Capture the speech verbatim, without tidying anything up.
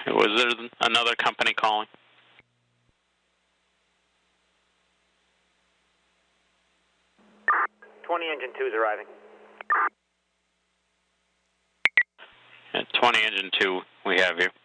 Was there another company calling? twenty engine two is arriving. At twenty engine two, we have you.